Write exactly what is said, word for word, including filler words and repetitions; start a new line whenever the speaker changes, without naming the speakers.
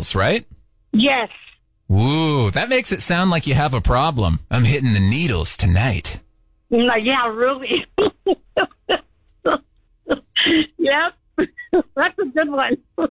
needles, right?
Yes.
Ooh, that makes it sound like you have a problem. I'm hitting the needles tonight.
No, yeah, really. Yep. That's a good one.